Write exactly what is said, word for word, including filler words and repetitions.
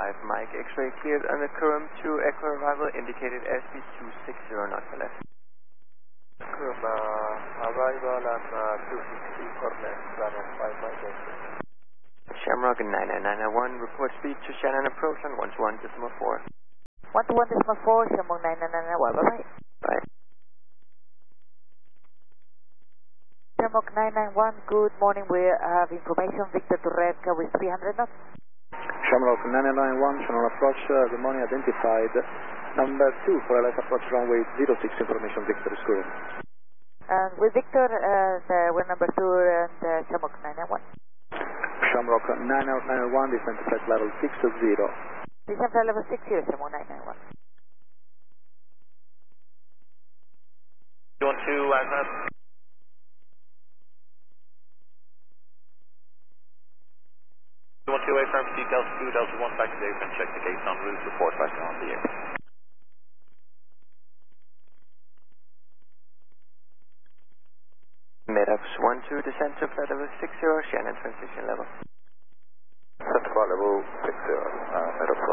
five, Mike, X-ray cleared under current to Echo arrival, indicated airspeed two sixty knots left. Current uh, arrival and uh, two sixty for left, runway five, Mike, X-ray. Shamrock nine nine nine one, report speed to Shannon approach on one one decimal four. one one decimal four, Shamrock nine nine nine one, bye-bye. Bye. Shamrock nine nine one, good morning. We have information, Victor to Redca with three hundred knots. Shamrock nine nine one, Shannon approach, uh, good morning, identified. Number two for L S approach runway zero six, information, Victor is current. And with Victor, uh, the, we're number two and uh, Shamrock nine nine one. Shamrock nine nine one, descent to flight level six zero. Descent flight level six zero, Shamrock nine nine one. You want to, uh, You want to affirm seat Delta two, Delta one, back to Dave and check the gate on route, report back on the air. Medex one two, descent to flight level six zero, Shannon transition level. Descent to flight level six zero, uh, Medex